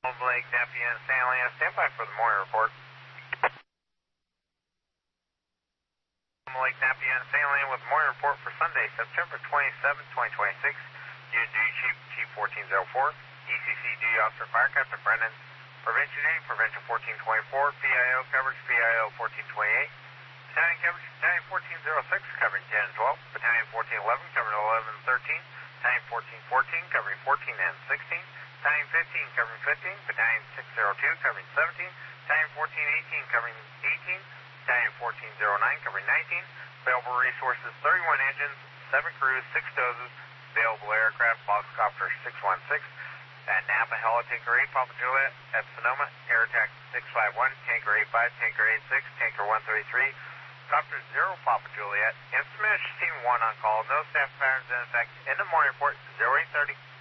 Blake, Deputy and Stanley, stand by for the morning report. Lake Nappy and Stanley with morning report for Sunday, September 27, 2026. UND Chief 1404, ECC Duty Officer Fire Captain Brennan. Prevention duty, Prevention 1424, PIO coverage, PIO 1428. Battalion coverage, Battalion 1406 covering 10 and 12. Battalion 1411 covering 11 and 13. Battalion 1414 covering 14 and 16. Battalion 15 covering 15. Battalion 602 covering 17. Battalion 1418 covering 18. Battalion 1409 covering 19. Available resources 31 engines, 7 crews, 6 dozers. Available aircraft, Boxcopter 616. At Napa, Hella, Tanker 8, Papa Juliet. At Sonoma, Air Attack 651, Tanker 85, Tanker 86, Tanker 133. Copter 0, Papa Juliet. Instrument Team 1 on call. No staff patterns in effect. In the morning report, 0830.